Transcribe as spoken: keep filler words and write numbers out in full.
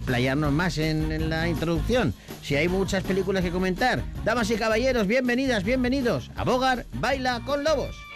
explayarnos más en, en la introducción. Si hay muchas películas que comentar. Damas y caballeros, bienvenidas, bienvenidos a Bogar Baila con Lobos.